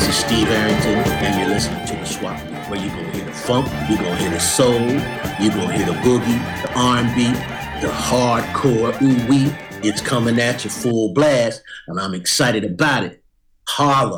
is Steve Arrington, and you're listening to The Swap, where you're going to hear the funk, you're going to hear the soul, you're going to hear the boogie, the R&B, the hardcore ooh-wee. It's coming at you full blast, and I'm excited about it. Holla.